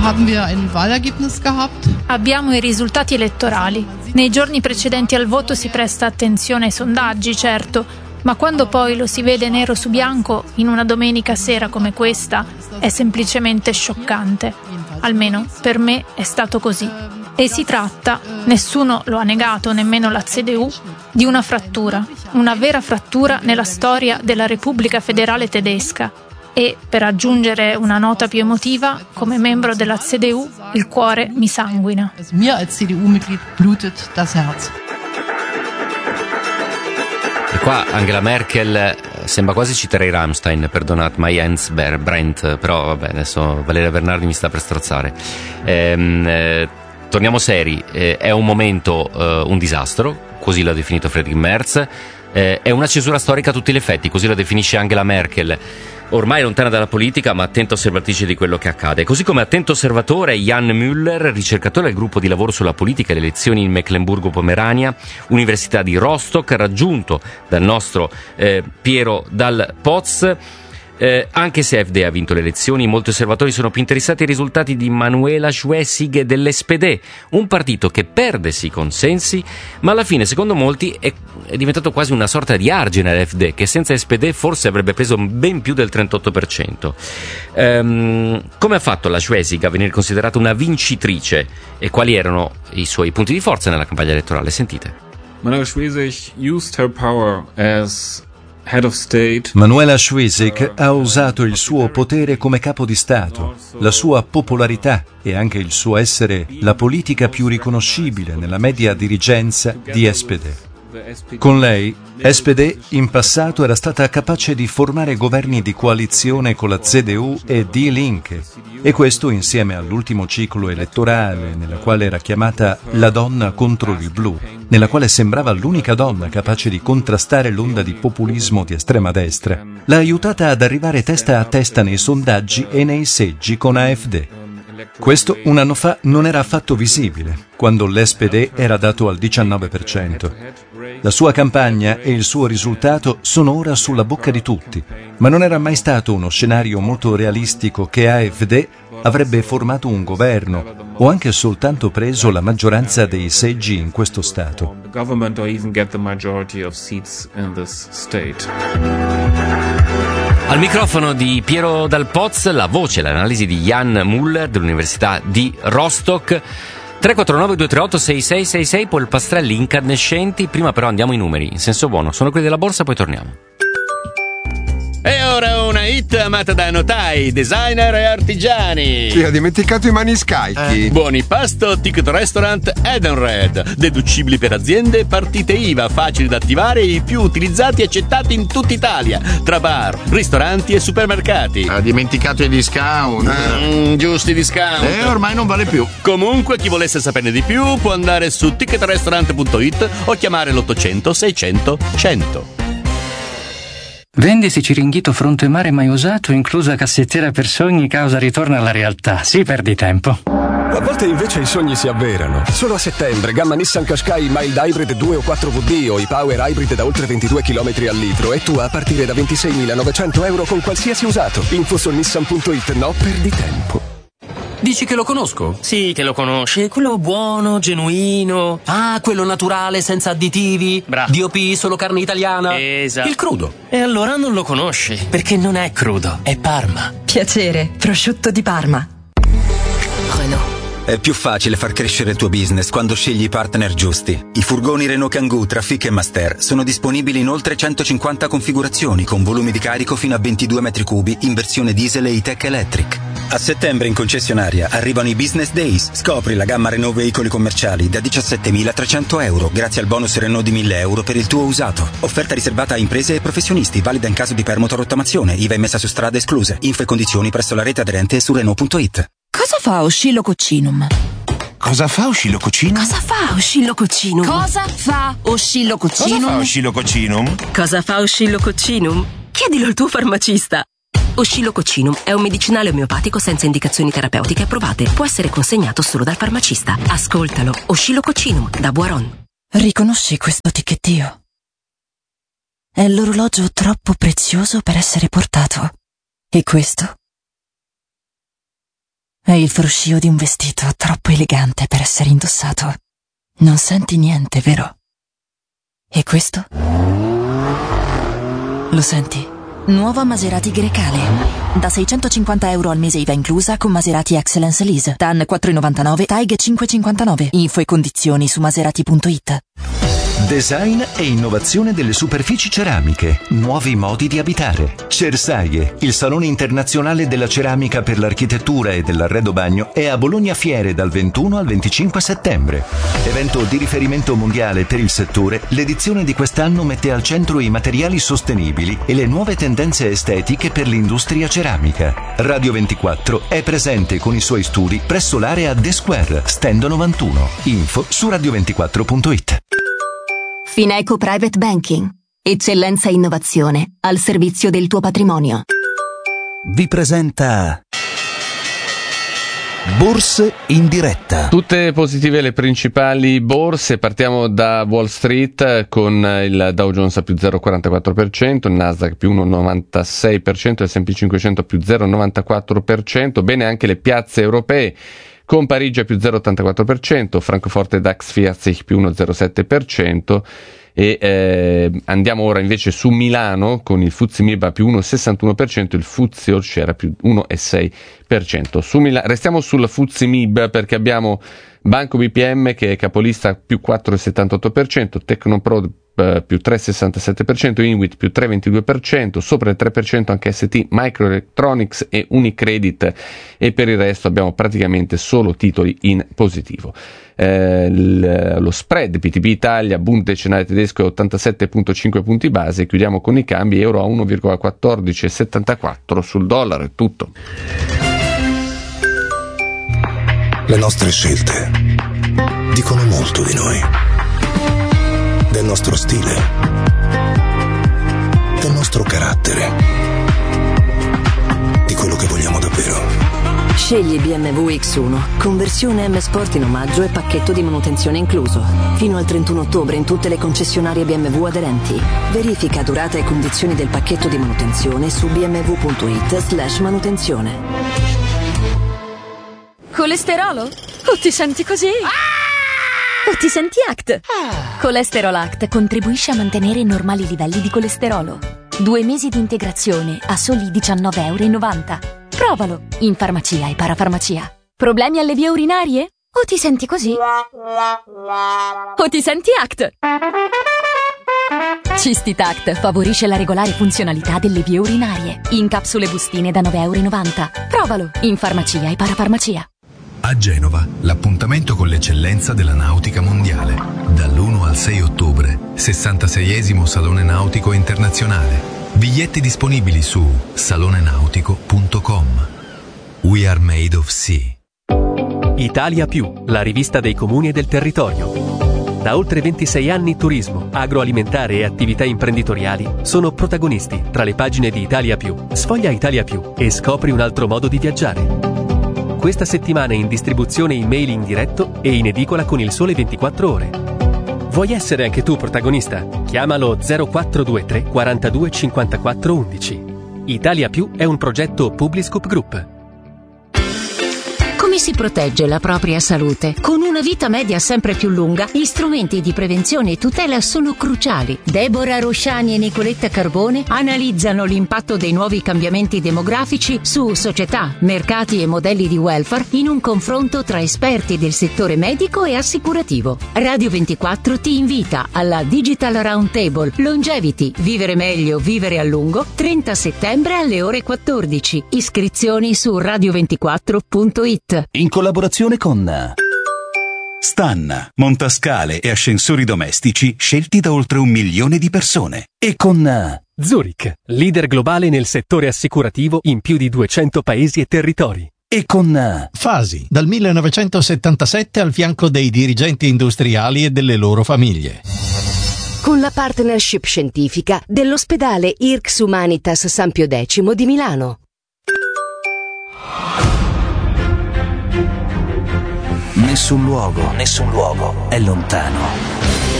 haben wir ein Wahlergebnis gehabt. Abbiamo i risultati elettorali. Nei giorni precedenti al voto si presta attenzione ai sondaggi, certo, ma quando poi lo si vede nero su bianco in una domenica sera come questa è semplicemente scioccante. Almeno per me è stato così. E si tratta, nessuno lo ha negato, nemmeno la CDU, di una frattura, una vera frattura nella storia della Repubblica Federale Tedesca. E, per aggiungere una nota più emotiva, come membro della CDU il cuore mi sanguina. Mir als CDU-Mitglied blutet das Herz. E qua Angela Merkel sembra quasi citare i Rammstein, perdonat my Jens Brandt, però vabbè, adesso Valeria Bernardi mi sta per strozzare. Torniamo seri, è un momento, un disastro, così l'ha definito Friedrich Merz, è una cesura storica a tutti gli effetti, così la definisce Angela Merkel, ormai lontana dalla politica ma attenta osservatrice di quello che accade, così come attento osservatore Jan Müller, ricercatore del gruppo di lavoro sulla politica e le elezioni in Mecklenburgo-Pomerania, Università di Rostock, raggiunto dal nostro Piero Dal Poz. Anche se AfD ha vinto le elezioni, molti osservatori sono più interessati ai risultati di Manuela Schwesig dell'SPD, un partito che perde sì consensi, ma alla fine, secondo molti, è diventato quasi una sorta di argine all'AfD, che senza SPD forse avrebbe preso ben più del 38%. Come ha fatto la Schwesig a venire considerata una vincitrice e quali erano i suoi punti di forza nella campagna elettorale? Sentite. Manuela Schwesig used her power as Head of State. Manuela Schwesig ha usato il suo potere come capo di Stato, la sua popolarità e anche il suo essere la politica più riconoscibile nella media dirigenza di SPD. Con lei, SPD in passato era stata capace di formare governi di coalizione con la CDU e Die Linke, e questo insieme all'ultimo ciclo elettorale, nella quale era chiamata la donna contro il blu, nella quale sembrava l'unica donna capace di contrastare l'onda di populismo di estrema destra, l'ha aiutata ad arrivare testa a testa nei sondaggi e nei seggi con AfD. Questo un anno fa non era affatto visibile, quando l'SPD era dato al 19%. La sua campagna e il suo risultato sono ora sulla bocca di tutti, ma non era mai stato uno scenario molto realistico che AfD avrebbe formato un governo o anche soltanto preso la maggioranza dei seggi in questo Stato. Al microfono di Piero Dal Poz, la voce, l'analisi di Jan Müller dell'Università di Rostock. 349-238-6666, polpastrelli incandescenti. Prima però andiamo ai numeri, in senso buono. Sono quelli della borsa, poi torniamo. E ora una hit amata da notai, designer e artigiani. Sì, ha dimenticato i maniscalchi. Buoni pasto, ticket restaurant Edenred. Deducibili per aziende, partite IVA, facili da attivare e i più utilizzati e accettati in tutta Italia. Tra bar, ristoranti e supermercati. Ha dimenticato i discount. Giusti discount. Ormai non vale più. Comunque, chi volesse saperne di più può andare su ticketrestaurant.it o chiamare l'800 600 100. Vendisi Ciringhito fronte mare mai usato, inclusa cassettiera per sogni, causa ritorno alla realtà. Sì, perdi tempo. A volte invece i sogni si avverano. Solo a settembre, gamma Nissan Qashqai Mild Hybrid 2 o 4WD o i Power Hybrid da oltre 22 km al litro e tu a partire da 26.900 euro con qualsiasi usato. Info su nissan.it, no, perdi tempo. Dici che lo conosco? Sì, che lo conosci. Quello buono, genuino. Ah, quello naturale, senza additivi. Bravo. DOP, solo carne italiana. Esatto. Il crudo. E allora non lo conosci, perché non è crudo, è Parma. Piacere, prosciutto di Parma. Renault. È più facile far crescere il tuo business quando scegli i partner giusti. I furgoni Renault Kangoo, Trafic e Master sono disponibili in oltre 150 configurazioni con volumi di carico fino a 22 metri cubi in versione diesel e E-Tech Electric. A settembre in concessionaria arrivano i Business Days. Scopri la gamma Renault veicoli commerciali da 17.300 euro grazie al bonus Renault di 1.000 euro per il tuo usato. Offerta riservata a imprese e professionisti, valida in caso di permoto-rottamazione, IVA immessa su strade escluse. Info e condizioni presso la rete aderente su Renault.it. Cosa fa Oscillococcinum? Cosa fa Oscillococcinum? Cosa fa Oscillococcinum? Cosa fa Oscillococcinum? Cosa fa Oscillococcinum? Cosa fa Oscillococcinum? Chiedilo al tuo farmacista. Oscillococcinum è un medicinale omeopatico senza indicazioni terapeutiche approvate. Può essere consegnato solo dal farmacista. Ascoltalo. Oscillococcinum da Boiron. Riconosci questo ticchettio? È l'orologio troppo prezioso per essere portato. E questo? È il fruscio di un vestito troppo elegante per essere indossato. Non senti niente, vero? E questo? Lo senti? Nuova Maserati Grecale. Da €650 al mese IVA inclusa con Maserati Excellence Lease. TAN 4,99, TAIG 5,59. Info e condizioni su maserati.it. Design e innovazione delle superfici ceramiche, nuovi modi di abitare. Cersaie, il salone internazionale della ceramica per l'architettura e dell'arredo bagno, è a Bologna Fiere dal 21 al 25 settembre. Evento di riferimento mondiale per il settore, l'edizione di quest'anno mette al centro i materiali sostenibili e le nuove tendenze estetiche per l'industria ceramica. Radio 24 è presente con i suoi studi presso l'area The Square, stand 91. Info su radio24.it. Fineco Private Banking. Eccellenza e innovazione al servizio del tuo patrimonio. Vi presenta Borse in diretta. Tutte positive le principali borse. Partiamo da Wall Street con il Dow Jones a più 0,44%, il Nasdaq più 1,96%, il S&P 500 più 0,94%. Bene anche le piazze europee, con Parigi a più 0,84%, Francoforte DAX FTSE più 1,07%, e andiamo ora invece su Milano con il FTSE MIB a più 1,61%, il FTSE All Share a più 1,6%. Restiamo sul FTSE MIB perché abbiamo Banco BPM che è capolista più 4,78%, Tecnoprod più 3,67%, Inwit più 3,22%, sopra il 3% anche ST, Microelectronics e Unicredit, e per il resto abbiamo praticamente solo titoli in positivo. Lo spread BTP Italia, Bund decennale tedesco è 87,5 punti base. Chiudiamo con i cambi: euro a 1,1474 sul dollaro. È tutto. Le nostre scelte dicono molto di noi, del nostro stile, del nostro carattere, di quello che vogliamo davvero. Scegli BMW X1, conversione M Sport in omaggio e pacchetto di manutenzione incluso. Fino al 31 ottobre in tutte le concessionarie BMW aderenti. Verifica durata e condizioni del pacchetto di manutenzione su bmw.it/manutenzione. Colesterolo? O ti senti così? O ti senti ACT? Colesterol ACT contribuisce a mantenere i normali livelli di colesterolo. 2 mesi di integrazione a soli €19,90. Provalo in farmacia e parafarmacia. Problemi alle vie urinarie? O ti senti così? O ti senti ACT? Cistitact favorisce la regolare funzionalità delle vie urinarie. In capsule bustine da €9,90. Provalo in farmacia e parafarmacia. A Genova, l'appuntamento con l'eccellenza della nautica mondiale. Dall'1 al 6 ottobre, 66esimo Salone Nautico Internazionale. Biglietti disponibili su salonenautico.com. We are made of sea. Italia Più, la rivista dei comuni e del territorio. Da oltre 26 anni turismo, agroalimentare e attività imprenditoriali sono protagonisti tra le pagine di Italia Più. Sfoglia Italia Più e scopri un altro modo di viaggiare. Questa settimana in distribuzione email in diretto e in edicola con Il Sole 24 Ore. Vuoi essere anche tu protagonista? Chiamalo 0423 42 54 11. Italia Più è un progetto Publiscoop Group. Come si protegge la propria salute? Con una vita media sempre più lunga, gli strumenti di prevenzione e tutela sono cruciali. Deborah Rosciani e Nicoletta Carbone analizzano l'impatto dei nuovi cambiamenti demografici su società, mercati e modelli di welfare in un confronto tra esperti del settore medico e assicurativo. Radio 24 ti invita alla Digital Roundtable Longevity, vivere meglio, vivere a lungo, 30 settembre alle ore 14. Iscrizioni su radio24.it. In collaborazione con Stan, montascale e ascensori domestici scelti da oltre 1 milione di persone. E con Zurich, leader globale nel settore assicurativo in più di 200 paesi e territori. E con Fasi, dal 1977 al fianco dei dirigenti industriali e delle loro famiglie. Con la partnership scientifica dell'ospedale IRCS Humanitas San Pio X di Milano. Nessun luogo è lontano.